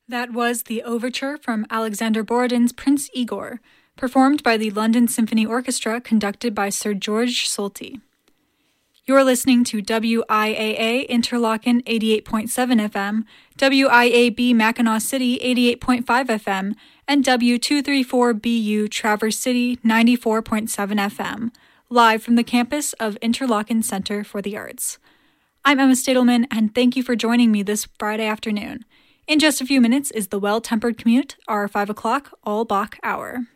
That was the overture from Alexander Borodin's Prince Igor, performed by the London Symphony Orchestra conducted by Sir George Solti. You're listening to WIAA Interlochen 88.7 FM, WIAB Mackinac City 88.5 FM, and W234BU Traverse City 94.7 FM, live from the campus of Interlochen Center for the Arts. I'm Emma Stadelman, and thank you for joining me this Friday afternoon. In just a few minutes is the Well-Tempered Commute, our 5 o'clock all-Bach hour.